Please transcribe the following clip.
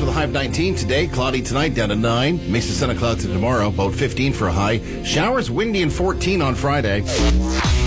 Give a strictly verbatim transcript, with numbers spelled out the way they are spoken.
with a high of nineteen today. Cloudy tonight, down to nine. Mix of sun and clouds tomorrow, about fifteen for a high. Showers, windy, and fourteen on Friday.